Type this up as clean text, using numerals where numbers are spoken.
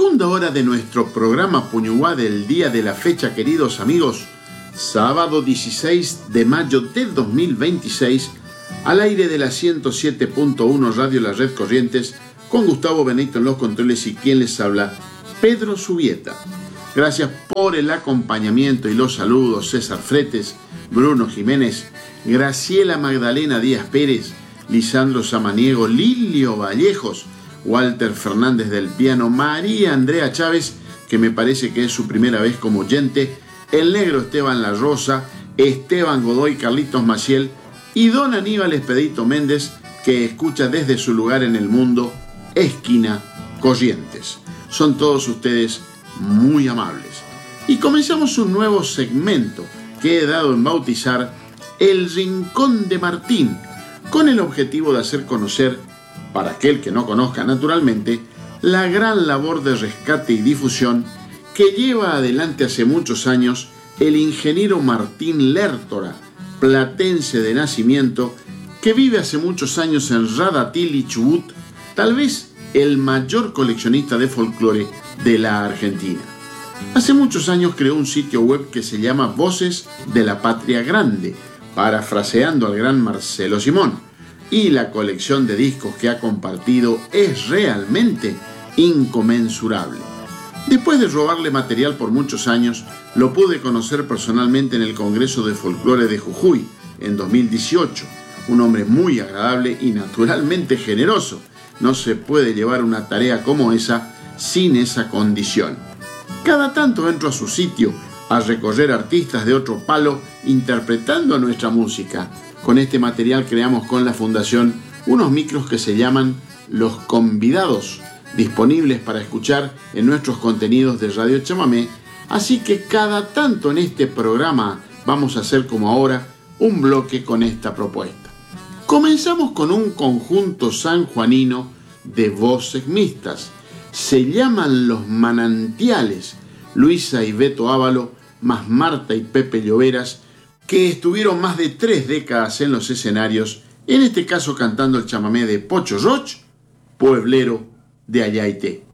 Segunda hora de nuestro programa Puñuá del día de la fecha, queridos amigos. Sábado 16 de mayo de 2026, al aire de la 107.1 Radio La Red Corrientes, con Gustavo Benito en los controles y quien les habla, Pedro Subieta. Gracias por el acompañamiento y los saludos, César Fretes, Bruno Jiménez, Graciela Magdalena Díaz Pérez, Lisandro Samaniego, Lilio Vallejos, Walter Fernández del piano, María Andrea Chávez, que me parece que es su primera vez como oyente, el negro Esteban La Rosa, Esteban Godoy, Carlitos Maciel y don Aníbal Expedito Méndez, que escucha desde su lugar en el mundo, esquina Corrientes. Son todos ustedes muy amables. Y comenzamos un nuevo segmento que he dado en bautizar El Rincón de Martín, con el objetivo de hacer conocer, para aquel que no conozca naturalmente, la gran labor de rescate y difusión que lleva adelante hace muchos años el ingeniero Martín Lertora, platense de nacimiento, que vive hace muchos años en Radatili, Chubut, tal vez el mayor coleccionista de folclore de la Argentina. Hace muchos años creó un sitio web que se llama Voces de la Patria Grande, parafraseando al gran Marcelo Simón, y la colección de discos que ha compartido es realmente inconmensurable. Después de robarle material por muchos años, lo pude conocer personalmente en el Congreso de Folclore de Jujuy en 2018. Un hombre muy agradable y naturalmente generoso. No se puede llevar una tarea como esa sin esa condición. Cada tanto entro a su sitio a recorrer artistas de otro palo interpretando nuestra música. Con este material creamos con la Fundación unos micros que se llaman Los Convidados, disponibles para escuchar en nuestros contenidos de Radio Chamamé, así que cada tanto en este programa vamos a hacer como ahora un bloque con esta propuesta. Comenzamos con un conjunto sanjuanino de voces mixtas. Se llaman Los Manantiales, Luisa y Beto Ávalo, más Marta y Pepe Lloveras, que estuvieron más de 3 décadas en los escenarios, en este caso cantando el chamamé de Pocho Roch, pueblero de Ayaité.